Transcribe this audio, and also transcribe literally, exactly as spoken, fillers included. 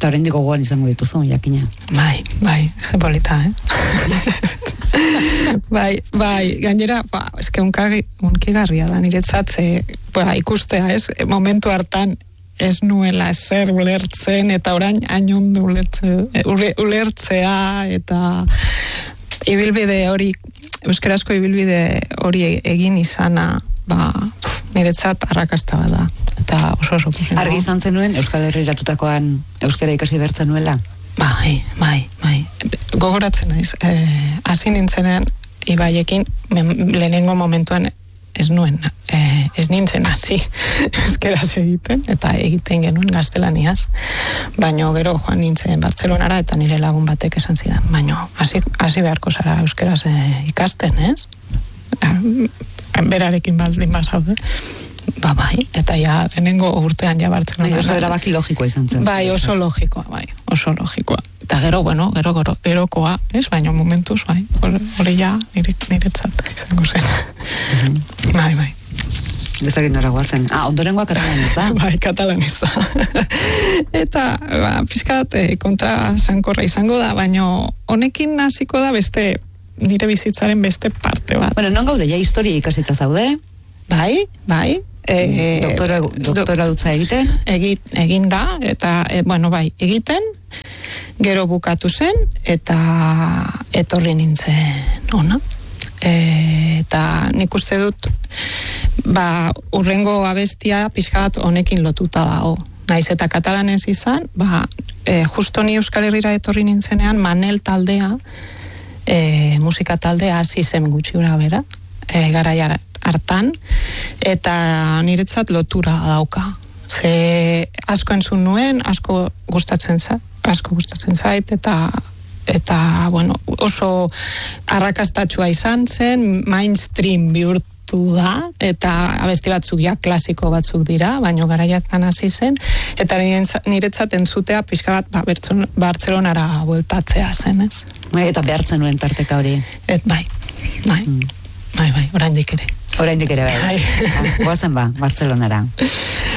Eta oraindik gogoan izango dituzu, jakina. Bai, bai, jepolita, eh? bai, bai, gainera, ba, eske unkagi, unkigarria da, niretzat, ze, ba, ikustea, ez, momentu hartan, ez nuela ezer ulertzen, eta orain hainondu ulertze, ulertzea, eta ibilbide hori, euskarazko ibilbide hori egin izana, ba, pf, niretzat arrakasta bada, eta oso oso posibila. Argi izan zenuen, Euskal Herriratutakoan euskara ikasi bertzen nuela? Bai, bai, bai. Gogoratzen naiz, eh, hasi nintzenean, Ibaiekin, lehenengo momentuan ez nuen, eh, ez nintzen hasi euskeraz egiten, eta egiten genuen gaztelaniaz. Baina gero joan nintzen Bartzelonara, eta nire lagun batek esan zidan, baina hasi, hasi beharko zara euskeraz eh, ikasten, ez? Berarekin baldin bazaude. Ba, bai, eta ja, lehenengo urtean ja Bartzelonara. Bai, oso erabaki logikoa izan zen. Bai, oso logikoa, bai, oso logikoa. Eta gero, bueno, gero, gero, gerokoa, ez? Baina momentuz, bai, hori ja, nire, niretzat izango zen. Mm-hmm. Bai, bai. Bezakit nora guazen. Ah, ondorengoa katalanez da? Bai, katalanez da. Eta, ba, pizkat kontra sankorra izango da, baina honekin hasiko da beste, nire bizitzaren beste parte bat. Bueno, non gaude, ja historia ikasita zaude? Bai, bai. E, doktora, doktora dutza egiten? Egin, egin da, eta, e, bueno, bai, egiten, gero bukatu zen, eta etorri nintzen ona. E, eta nik uste dut, ba, urrengo abestia pixkat honekin lotuta dago. Naiz eta katalanez izan, ba, e, justo ni Euskal Herrira etorri nintzenean, Manel taldea, e, musika taldea hasi zen gutxi gura bera, e, garaiara hartan, eta niretzat lotura dauka. Ze asko entzun nuen, asko gustatzen zait, asko gustatzen zait, eta eta, bueno, oso arrakastatsua izan zen, mainstream bihurtu da, eta abesti batzuk ja klasiko batzuk dira, baino garaiatan hasi zen, eta niretzat entzutea pixka bat ba, Bartzelonara bueltatzea zen, ez? Eta behartzen nuen tarteka hori. Et bai, bai, mm. bai, bai, oraindik ere. Oraindik ere bai. Goazen ba, Bartzelonara.